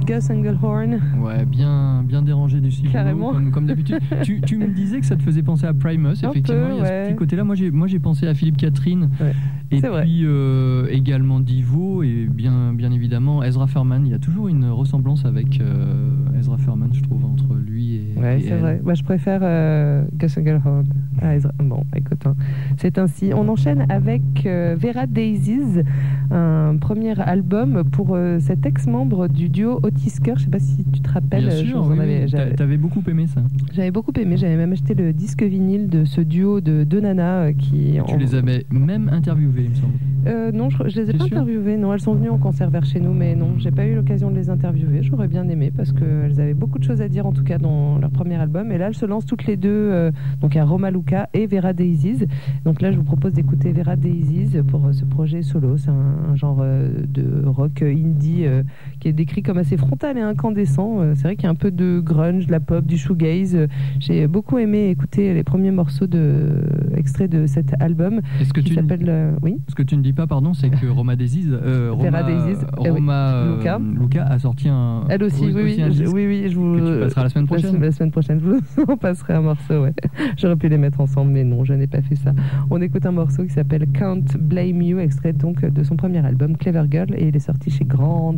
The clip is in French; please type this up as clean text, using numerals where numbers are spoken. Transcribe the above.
Gus Engelhorn. Ouais, bien dérangé du style. Carrément. Comme d'habitude. tu me disais que ça te faisait penser à Primus, effectivement. Il y a ce petit côté-là. Moi, j'ai pensé à Philippe Catherine. Ouais. Et c'est puis également Divo et bien évidemment Ezra Furman. Il y a toujours une ressemblance avec Ezra Furman, je trouve, entre lui et. Ouais, et c'est elle. vrai. Moi, je préfère Gus Engelhorn à Ezra. Bon, écoute, hein. C'est ainsi. On enchaîne avec Vera Daisies, un premier album pour cet ex-membre du duo Otis Kerr. Je sais pas si tu te rappelles. Bien sûr, oui. T'avais beaucoup aimé ça. J'avais beaucoup aimé. J'avais même acheté le disque vinyle de ce duo de deux nanas qui. Tu les avais même interviewées, il me semble. Non, je les ai pas interviewées. Non, elles sont venues en concert vers chez nous, mais non, j'ai pas eu l'occasion de les interviewer. J'aurais bien aimé parce qu'elles avaient beaucoup de choses à dire, en tout cas dans leur premier album. Et là, elles se lancent toutes les deux. Donc, il y a Roma Luca et Vera Daisies. Donc là, je vous propose d'écouter Vera Daisies pour ce projet solo. C'est un genre de rock indie qui est décrit comme assez frontal et incandescent. C'est vrai qu'il y a un peu de grunge, de la pop, du shoegaze. J'ai beaucoup aimé écouter les premiers morceaux extraits de cet album. Est-ce que qui s'appelle oui. Ce que tu ne dis pas, pardon, c'est que Roma Daisies, Vera Daisies, Luca a sorti un. Elle aussi, oui, je vous. Que tu passeras la semaine prochaine. La semaine prochaine, je vous en passerai un morceau, ouais. J'aurais pu les mettre ensemble, mais non, je n'ai pas fait ça. On écoute un morceau qui s'appelle Can't Blame You, extrait donc de son premier album Clever Girl, et il est sorti chez Grand